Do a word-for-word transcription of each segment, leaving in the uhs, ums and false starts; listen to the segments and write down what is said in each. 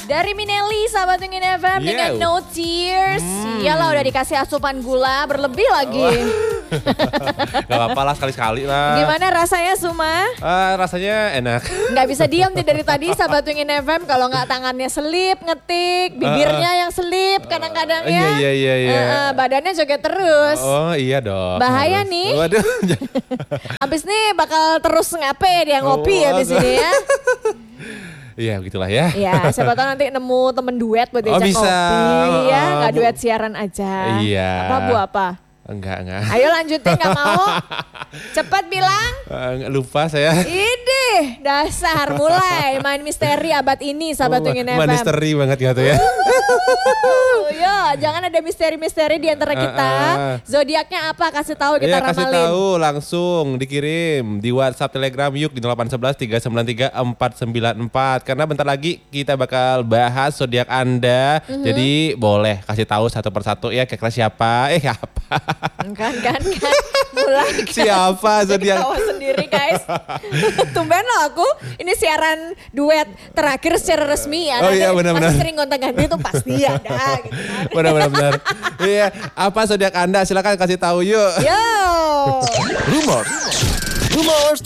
Dari Minelli, sahabat Wingin F M Yeah. dengan No Tears. Hmm. Iyalah udah dikasih asupan gula berlebih lagi. Gak apa-apa lah sekali-sekali lah. Gimana rasanya Suma? Uh, rasanya enak. Gak bisa diam nih dari tadi sahabat Wingin F M kalau nggak tangannya selip ngetik, bibirnya yang selip kadang-kadang ya. Iya, iya, iya. Uh, uh, badannya joget terus. Oh iya dong. Bahaya harus. nih. Waduh. Abis nih bakal terus ngape dia ngopi Oh, ya di sini ya. Iya begitulah ya. Iya, siapa tahu nanti nemu temen duet buat Oh, diajak bisa. ngopi ya, nggak Oh, duet siaran aja. Iya. Apa bu apa? Enggak, enggak. Ayo lanjutin nggak mau? Cepet bilang. Uh, lupa saya. Idih, dasar mulai main misteri abad ini sahabat Oh, Wingin F M. misteri banget gitu ya. Uh, yo, jangan ada misteri-misteri di antara kita. Uh, uh. Zodiaknya apa? Kasih tahu kita Iya, kasih ramalin. tahu langsung dikirim di WhatsApp Telegram yuk di delapan satu satu tiga sembilan tiga empat sembilan empat karena bentar lagi kita bakal bahas zodiak Anda. Mm-hmm. Jadi boleh kasih tahu satu persatu ya kira-kira siapa? Eh apa? Kan kan kan. Mulai kan. Siapa zodiak? Ketawa sendiri guys. Tumben loh aku. Ini siaran duet terakhir secara resmi ya. Oh Nanti iya, benar-benar. masih sering gonta-ganti itu pasti ada gitu kan. Benar-benar benar. Iya, apa zodiak Anda? Silakan kasih tahu yuk. Yo. Rumors. Rumors.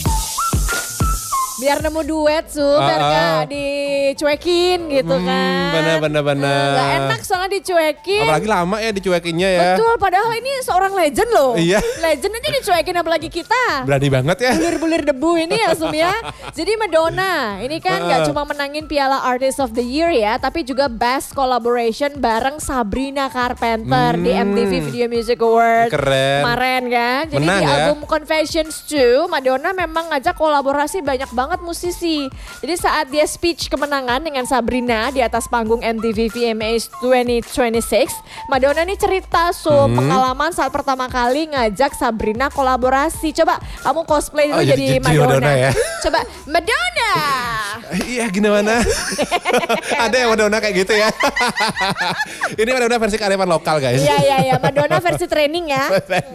Biar nemu duet su, biar Ah, ah. gak dicuekin gitu Hmm, kan. benar, benar, benar. Gak enak soalnya dicuekin. Apalagi lama ya dicuekinnya ya. Betul, padahal ini seorang legend loh. Iya. Legend aja dicuekin apalagi kita. Berani banget ya. Bulir-bulir debu ini ya Sum ya. Jadi Madonna ini kan gak cuma menangin piala Artist of the Year ya, tapi juga Best Collaboration bareng Sabrina Carpenter di M T V Video Music Awards Keren. kemarin kan. Jadi Menang di ya. album Confessions two, Madonna memang ngajak kolaborasi banyak banget musisi. Jadi saat dia speech kemenangan dengan Sabrina di atas panggung M T V V M As dua ribu dua puluh enam, Madonna nih cerita Sum Hmm. pengalaman saat pertama kali ngajak Sabrina kolaborasi. Coba kamu cosplay dulu Oh, jadi, jadi- jadi Madonna. Madonna ya? Coba Madonna. Iya gimana? Ada yang Madonna kayak gitu ya. Ini Madonna versi kearifan lokal guys. Iya iya iya, Madonna versi training ya.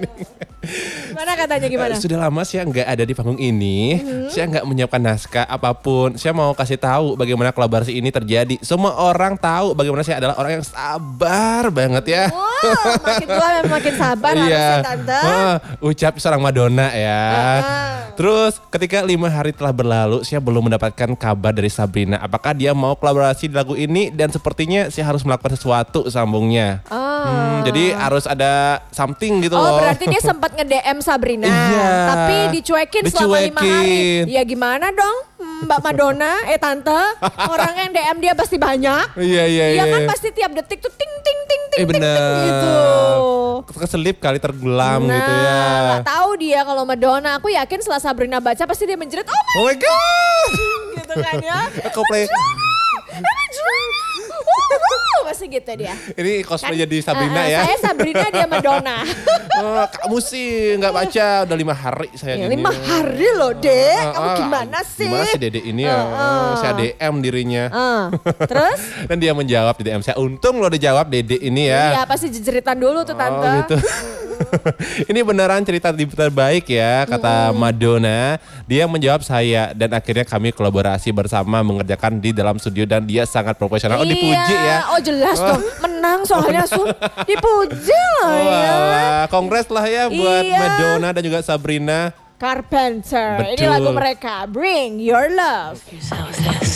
Gimana katanya gimana? Eh, Sudah lama saya nggak ada di panggung ini. Mm-hmm. Saya nggak menyiapkan naskah apapun. Saya mau kasih tahu bagaimana kolaborasi ini terjadi. Semua orang tahu bagaimana saya adalah orang yang sabar banget ya. Wow, makin tua memang makin sabar harusnya tante. Heeh, ucap seorang Madonna ya. Uh-uh. Terus ketika lima hari telah berlalu, saya belum mendapatkan kabar dari Sabrina. Apakah dia mau kolaborasi di lagu ini? Dan sepertinya saya harus melakukan sesuatu sambungnya. Oh. Hmm, jadi harus ada something gitu Oh loh. berarti dia sempat nge-D M Sabrina, Iya. tapi dicuekin, selama lima hari. Dicuekin. Ya gimana dong Mbak Madonna, eh tante, orang yang D M dia pasti banyak. Iya iya Iya iya. kan pasti tiap detik tuh ting ting ting ting Eh ting ting benar. gitu. Keselip kali tergelam Nah, gitu ya. nggak tahu dia kalau Madonna. Aku yakin setelah Sabrina baca pasti dia menjerit, oh my Oh my god. gitu kan ya. Aku play. Madonna, uh, pasti gitu dia. Ini cosplay jadi Eh, Sabrina eh, ya. Saya Sabrina, dia Madonna. Oh, kamu sih nggak baca udah lima hari saya Ya, gini. lima hari loh dek, Ah, kamu ah, gimana sih? Gimana sih Dede ini ya? Ah, ah. Saya D M dirinya. Ah, terus? Dan dia menjawab di D M saya. Untung lo dijawab Dede ini Iya ya. pasti jejeritan dulu tuh tante. Oh gitu. Ini beneran cerita terbaik ya kata Madonna. Dia menjawab saya dan akhirnya kami kolaborasi bersama mengerjakan di dalam studio dan dia sangat profesional. Oh dipuji Iya. ya. Oh jelas dong, menang soalnya Sum. Dipuji loh ya. Wah, kongres lah ya buat Iya. Madonna dan juga Sabrina. Carpenter, ini Betul. lagu mereka, Bring Your Love.